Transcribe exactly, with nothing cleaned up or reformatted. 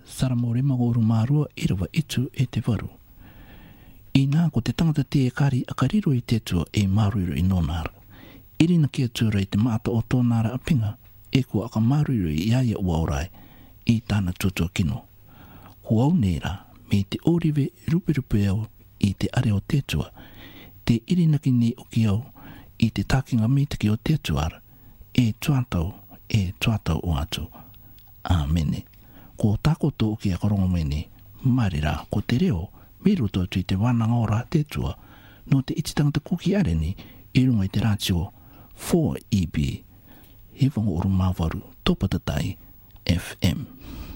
Saramore magoru marua irawa itu e te waru. I nā ko te tangata te e kari a kariro i te tua e maruru i nonara. Irina kia tura i te maata o tōnara a pinga e kua aka maruru i iaia uaurai i tāna tutua kino. Ko au nera me te oriwe rupe rupe au i te are o te tua, te irinaki ni o ki au i te takinga mitaki o te tuara, e tuatau, e tuatau o atu. Āmene. Ko takoto o ki a korongo mene, marira ko te reo, me roto atu i te wānanga ora te tua, no te ititangata kuki areni, i runga i te rātio four E B. He whango oru mawaru, topatatai F M.